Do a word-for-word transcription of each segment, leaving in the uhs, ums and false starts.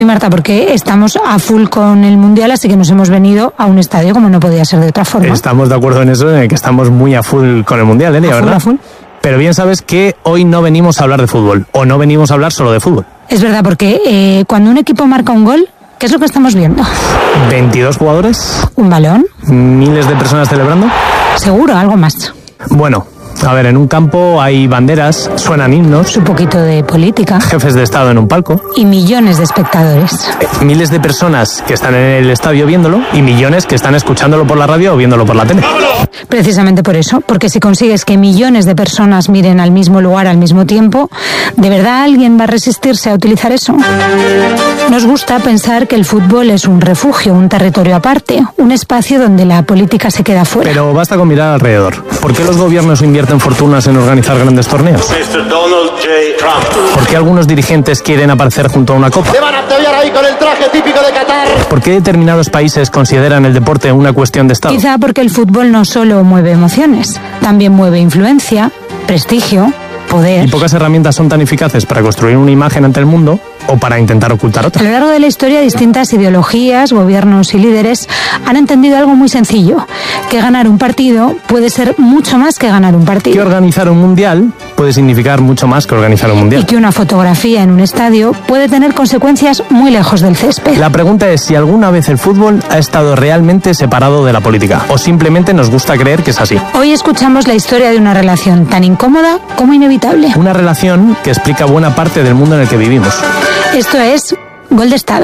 Marta, porque estamos a full con el Mundial, así que nos hemos venido a un estadio como no podía ser de otra forma. Estamos de acuerdo en eso, en que estamos muy a full con el Mundial, Elia, ¿verdad? A full, a full. Pero bien sabes que hoy no venimos a hablar de fútbol, o no venimos a hablar solo de fútbol. Es verdad, porque eh, cuando un equipo marca un gol, ¿qué es lo que estamos viendo? veintidós jugadores. ¿Un balón? Miles de personas celebrando. Seguro, algo más. Bueno, a ver, en un campo hay banderas, suenan himnos. Un poquito de política. Jefes de Estado en un palco. Y millones de espectadores. Eh, miles de personas que están en el estadio viéndolo y millones que están escuchándolo por la radio o viéndolo por la tele. Precisamente por eso, porque si consigues que millones de personas miren al mismo lugar al mismo tiempo, ¿de verdad alguien va a resistirse a utilizar eso? Nos gusta pensar que el fútbol es un refugio, un territorio aparte, un espacio donde la política se queda fuera. Pero basta con mirar alrededor. ¿Por qué los gobiernos invierten fortunas en organizar grandes torneos? mister Donald J. Trump. ¿Por qué algunos dirigentes quieren aparecer junto a una copa? Le van a ataviar ahí con el traje típico de Qatar. ¿Por qué determinados países consideran el deporte una cuestión de Estado? Quizá porque el fútbol no solo mueve emociones, también mueve influencia, prestigio, poder. Y pocas herramientas son tan eficaces para construir una imagen ante el mundo o para intentar ocultar otra. A lo largo de la historia, distintas ideologías, gobiernos y líderes han entendido algo muy sencillo, que ganar un partido puede ser mucho más que ganar un partido. Que organizar un mundial puede significar mucho más que organizar un mundial. Y que una fotografía en un estadio puede tener consecuencias muy lejos del césped. La pregunta es si alguna vez el fútbol ha estado realmente separado de la política o simplemente nos gusta creer que es así. Hoy escuchamos la historia de una relación tan incómoda como inevitable. Una relación que explica buena parte del mundo en el que vivimos. Esto es Gol de Estado.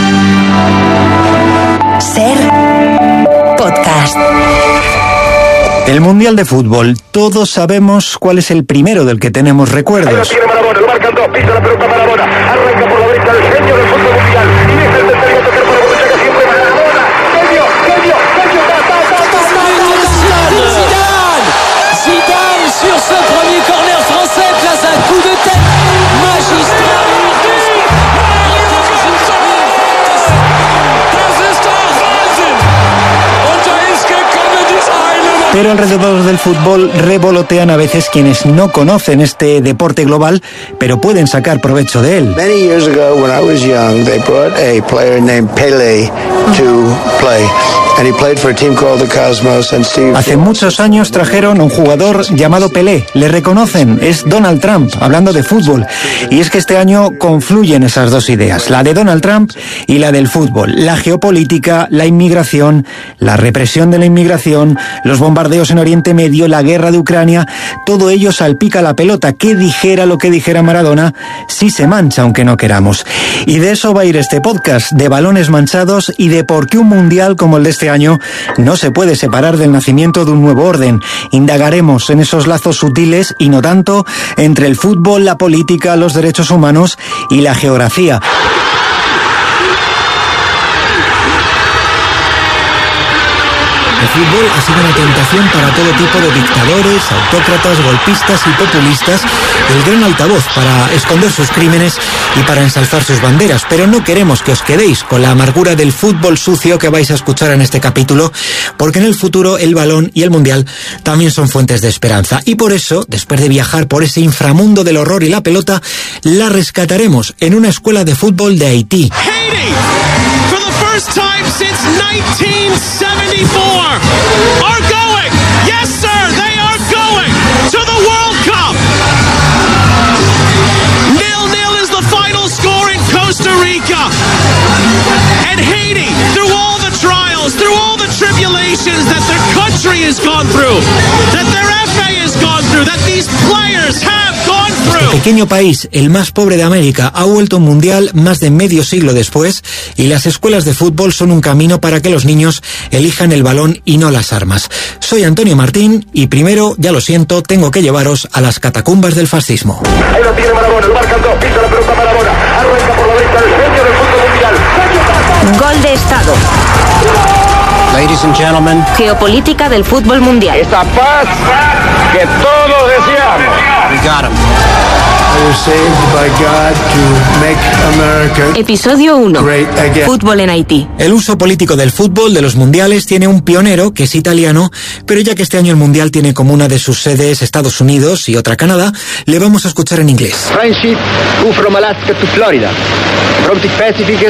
Ser podcast. El Mundial de Fútbol. Todos sabemos cuál es el primero del que tenemos recuerdos. Ahí lo tiene Maradona, lo marcan dos, pisa la pelota Maradona, arranca por la derecha el genio del fútbol mundial, y deja el tercero a tocar para Borruchaga, siempre Maradona, genio, genio, genio, ta, ta, ta, ta, Zidane, Zidane sur ce premier corner français, place un coup de tête magistral. Pero alrededor del fútbol revolotean a veces quienes no conocen este deporte global, pero pueden sacar provecho de él. Many years ago, when I was young, they brought a player named Pelé to play. And he played for a team called the Cosmos and Steve. Hace muchos años trajeron a un jugador llamado Pelé. Le reconocen, es Donald Trump, hablando de fútbol. Y es que este año confluyen esas dos ideas, la de Donald Trump y la del fútbol. La geopolítica, la inmigración, la represión de la inmigración, los bombardeos en Oriente Medio, la guerra de Ucrania, todo ello salpica la pelota. Que dijera lo que dijera Maradona, sí se mancha aunque no queramos. Y de eso va a ir este podcast, de balones manchados y de por qué un mundial como el de este año no se puede separar del nacimiento de un nuevo orden. Indagaremos en esos lazos sutiles y no tanto entre el fútbol, la política, los derechos humanos y la geografía. El fútbol ha sido una tentación para todo tipo de dictadores, autócratas, golpistas y populistas, el gran altavoz para esconder sus crímenes y para ensalzar sus banderas. Pero no queremos que os quedéis con la amargura del fútbol sucio que vais a escuchar en este capítulo, porque en el futuro el balón y el mundial también son fuentes de esperanza. Y por eso, después de viajar por ese inframundo del horror y la pelota, la rescataremos en una escuela de fútbol de Haití. Haiti, for the first time since nineteen seventy-four, are going, yes sir, they are going to the World Cup. Nil-nil is the final score in Costa Rica. And Haiti, through all the trials, through all the tribulations that their country has gone through, that their F A has gone through, that these players have gone through. Este pequeño país, el más pobre de América, ha vuelto un mundial más de medio siglo después y las escuelas de fútbol son un camino para que los niños elijan el balón y no las armas. Soy Antonio Martín y primero, ya lo siento, tengo que llevaros a las catacumbas del fascismo. Ahí lo tiene Maradona, lo marcan dos, pisa la pelota Maradona, arranca por la derecha el genio del fútbol mundial. Gol de Estado. Ladies and gentlemen, Geopolítica del fútbol mundial. Esa paz que todos deseamos. we got him. I was saved by God to make America Episodio uno. great again. Fútbol en Haití. El uso político del fútbol, de los mundiales, tiene un pionero que es italiano, pero ya que este año el mundial tiene como una de sus sedes Estados Unidos y otra Canadá, le vamos a escuchar en inglés. Friendship, who from Alaska to Florida. From the Pacific